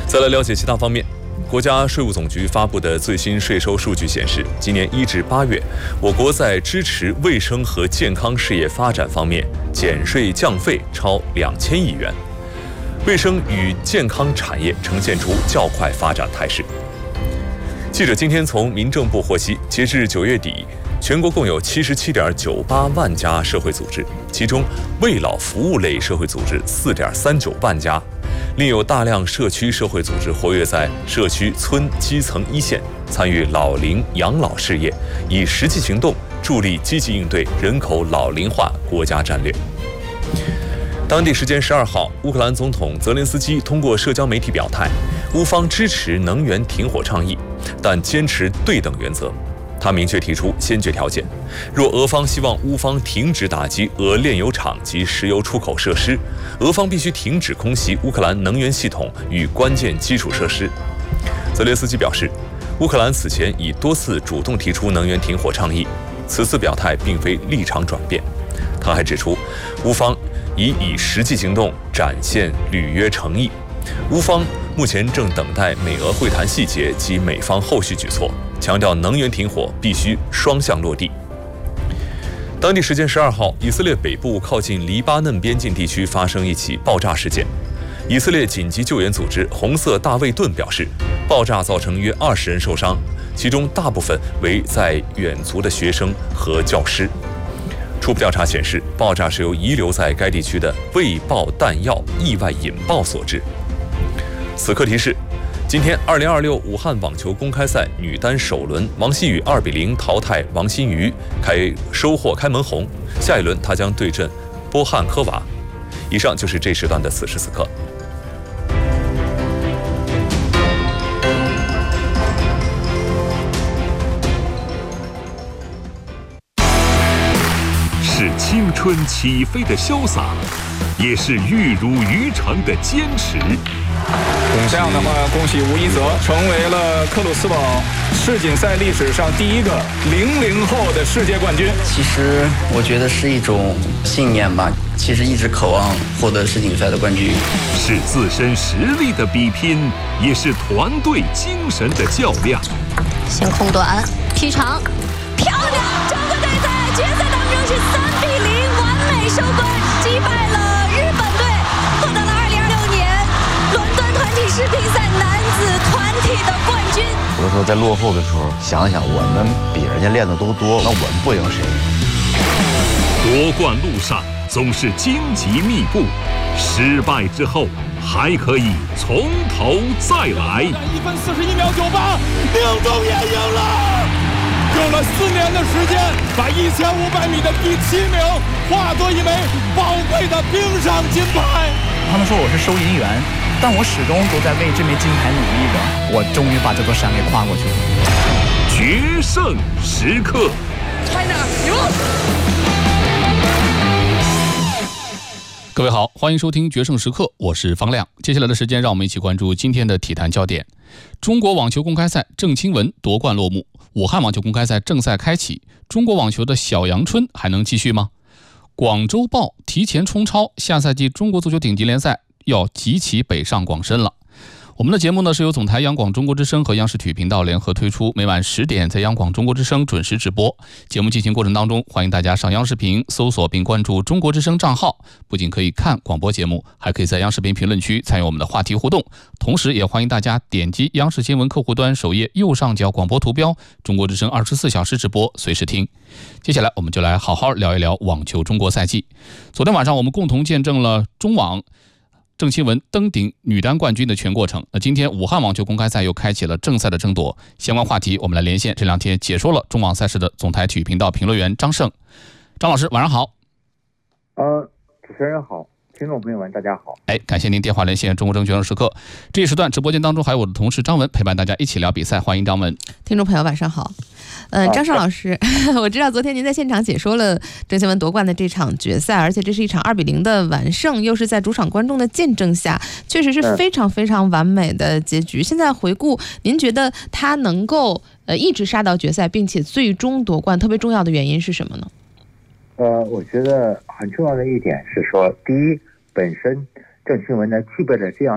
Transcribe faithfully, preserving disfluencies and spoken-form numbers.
再来了解其他方面。国家税务总局发布的最新税收数据显示，今年一至八月，我国在支持卫生和健康事业发展方面减税降费超两千亿元，卫生与健康产业呈现出较快发展态势。记者今天从民政部获悉，截至九月底，全国共有七十七点九八万家社会组织，其中为老服务类社会组织四点三九万家，另有大量社区社会组织活跃在社区村基层一线，参与老龄养老事业，以实际行动助力积极应对人口老龄化国家战略。当地时间十二号，乌克兰总统泽连斯基通过社交媒体表态，乌方支持能源停火倡议，但坚持对等原则。他明确提出先决条件，若俄方希望乌方停止打击俄炼油厂及石油出口设施，俄方必须停止空袭乌克兰能源系统与关键基础设施。泽连斯基表示，乌克兰此前已多次主动提出能源停火倡议，此次表态并非立场转变。他还指出，乌方已以实际行动展现履约诚意，乌方目前正等待美俄会谈细节及美方后续举措，强调能源停火必须双向落地。当地时间十二号，以色列北部靠近黎巴嫩边境地区发生一起爆炸事件。以色列紧急救援组织红色大卫盾表示，爆炸造成约二十人受伤，其中大部分为在远足的学生和教师。初步调查显示，爆炸是由遗留在该地区的未爆弹药意外引爆所致。此刻提示，今天二零二六武汉网球公开赛女单首轮，王曦雨二比零淘汰王欣瑜，开收获开门红。下一轮她将对阵波汉科娃。以上就是这时段的此时此刻。 是青春起飞的潇洒，也是玉如渔场的坚持。 这样的话，恭喜吴一泽成为了克鲁斯堡世锦赛历史上第一个零零后的世界冠军。 其实我觉得是一种信念吧，其实一直渴望获得世锦赛的冠军。 是自身实力的比拼，也是团队精神的较量。 先空短劈长，漂亮！中国队在决赛当中是三比零完美收官，击败了日本队，获得了二零二六年伦敦团体世乒赛男子团体的冠军。 有的时候在落后的时候，想想我们比人家练的都多，那我们不赢谁？ 夺冠路上总是荆棘密布，失败之后还可以从头再来。 一分四十一秒九八，宁中也赢了。用了四年的时间，把一千五百米的第七名化作一枚宝贵的冰上金牌。 他们说我是收银员，但我始终都在为这枚金牌努力着。我终于把这座山给跨过去了。 决胜时刻 China 赢！ 各位好，欢迎收听《决胜时刻》，我是方亮。接下来的时间，让我们一起关注今天的体坛焦点。中国网球公开赛郑钦文夺冠落幕，武汉网球公开赛正赛开启，中国网球的小阳春还能继续吗？广州豹提前冲超，下赛季中国足球顶级联赛要集齐北上广深了。我们的节目呢是由总台央广中国之声和央视体育频道联合推出，每晚十点在央广中国之声准时直播。节目进行过程当中，欢迎大家上央视频搜索并关注中国之声账号，不仅可以看广播节目，还可以在央视频评论区参与我们的话题互动。同时也欢迎大家点击央视新闻客户端首页右上角广播图标，中国之声二十四小时直播，随时听。接下来我们就来好好聊一聊网球中国赛季。昨天晚上我们共同见证了中网郑钦文登顶女单冠军的全过程。那今天武汉网球公开赛又开启了正赛的争夺，相关话题我们来连线这两天解说了中网赛事的总台体育频道评论员张胜。张老师晚上好。 呃，主持人好，听众朋友们大家好。 哎，感谢您电话连线中国证决胜时刻。这一时段直播间当中还有我的同事张文陪伴大家一起聊比赛，欢迎张文。 听众朋友晚上好。呃，张胜老师，我知道昨天您在现场解说了郑钦文夺冠的这场决赛，而且这是一场二比零的完胜，又是在主场观众的见证下，确实是非常非常完美的结局。现在回顾，您觉得他能够呃一直杀到决赛，并且最终夺冠，特别重要的原因是什么呢？ 呃，我觉得很重要的一点是说，第一，本身郑钦文呢具备了这样